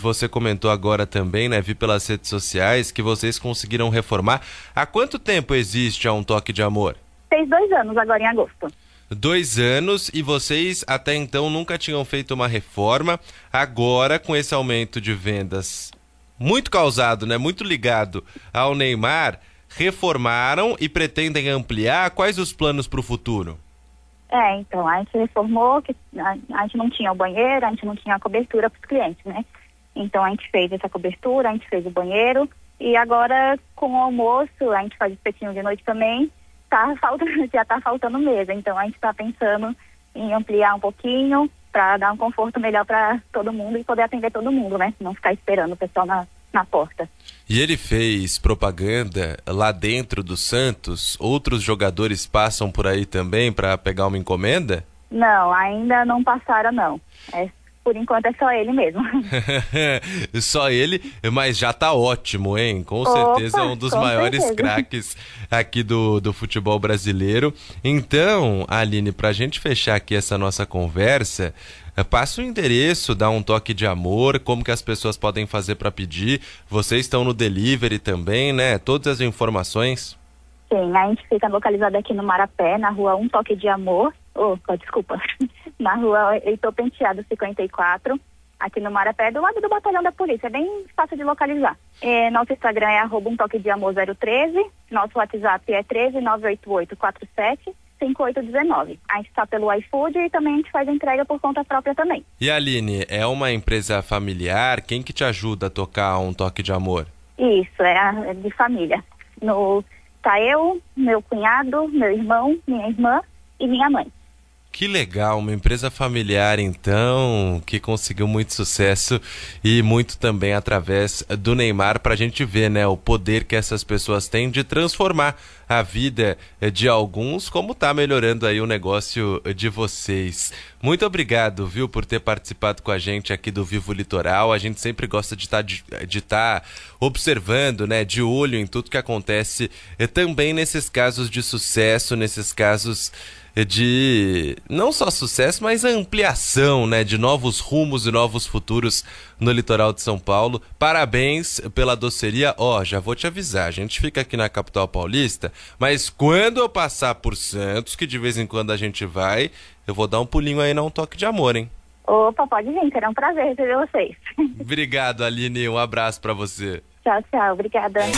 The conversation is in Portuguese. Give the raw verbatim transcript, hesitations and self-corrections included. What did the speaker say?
você comentou agora também, né? Vi pelas redes sociais que vocês conseguiram reformar. Há quanto tempo existe a Um Toque de Amor? Fez dois anos agora em agosto. Dois anos e vocês até então nunca tinham feito uma reforma. Agora, com esse aumento de vendas muito causado, né? Muito ligado ao Neymar, reformaram e pretendem ampliar. Quais os planos para o futuro? É, então, a gente reformou, que a, a gente não tinha o banheiro, a gente não tinha a cobertura para os clientes, né? Então a gente fez essa cobertura, a gente fez o banheiro e agora com o almoço, a gente faz espetinho de noite também, tá faltando, já está faltando mesa. Então a gente está pensando em ampliar um pouquinho para dar um conforto melhor para todo mundo e poder atender todo mundo, né? Não ficar esperando o pessoal na, na porta. E ele fez propaganda lá dentro do Santos? Outros jogadores passam por aí também para pegar uma encomenda? Não, ainda não passaram não. É, por enquanto é só ele mesmo. Só ele, mas já tá ótimo, hein? Com Opa, certeza é um dos com maiores certeza. craques aqui do, do futebol brasileiro. Então, Aline, pra gente fechar aqui essa nossa conversa, passa o endereço, dá um toque de amor, como que as pessoas podem fazer para pedir. Vocês estão no delivery também, né? Todas as informações. Sim, a gente fica localizado aqui no Marapé, na rua Um Toque de Amor. Oh, desculpa. Na rua Heitor Penteado cinquenta e quatro, aqui no Marapé, do lado do batalhão da polícia. É bem fácil de localizar. É, nosso Instagram é arroba um toque de amor zero treze. Nosso WhatsApp é treze nove oito oito quatro sete cinco oito um nove. A gente está pelo iFood e também a gente faz entrega por conta própria também. E Aline, é uma empresa familiar? Quem que te ajuda a tocar Um Toque de Amor? Isso, é, a, é de família. No, tá eu, meu cunhado, meu irmão, minha irmã e minha mãe. Que legal, uma empresa familiar então, que conseguiu muito sucesso e muito também através do Neymar, para a gente ver, né, o poder que essas pessoas têm de transformar a vida de alguns, como tá melhorando aí o negócio de vocês. Muito obrigado, viu, por ter participado com a gente aqui do Vivo Litoral. A gente sempre gosta de estar de, de tá observando, né, de olho em tudo que acontece, e também nesses casos de sucesso, nesses casos de não só sucesso, mas ampliação, né, de novos rumos e novos futuros no litoral de São Paulo. Parabéns pela doceria. Ó, oh, já vou te avisar, a gente fica aqui na capital paulista, mas quando eu passar por Santos, que de vez em quando a gente vai, eu vou dar um pulinho aí na Um Toque de Amor, hein? Opa, pode vir, será um prazer receber vocês. Obrigado, Aline, um abraço pra você. Tchau, tchau, obrigada.